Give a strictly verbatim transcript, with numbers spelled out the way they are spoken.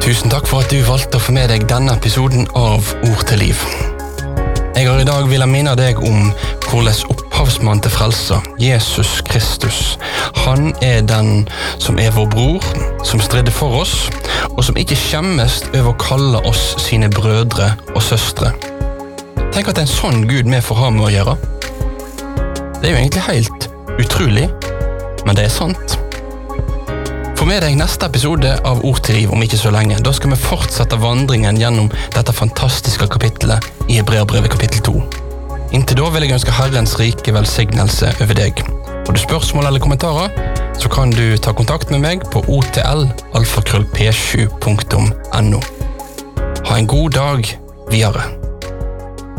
Tusen takk for at du valgte å få med deg denne episoden av Ord til liv. Jeg har i dag villet minne deg om hvordan opphavsmann til frelse, Jesus Kristus, han er den som er vår bror, som stridde for oss, og som ikke skjemmes over å kalle oss sine brødre og søstre. Tenk at en sånn Gud vi får ha med å gjøre. Det er jo egentlig helt utrolig, men det er sant. Få med deg neste episode av Ord til liv om ikke så lenge. Da skal vi fortsette vandringen gjennom dette fantastiske kapittelet i Hebreerbrevet kapittel to. Inntil da vil jeg ønske Herrens rike velsignelse over deg. Har du spørsmål eller kommentarer, så kan du ta kontakt med meg på o t l alfakrøll p sju punktum n o. Ha en god dag videre.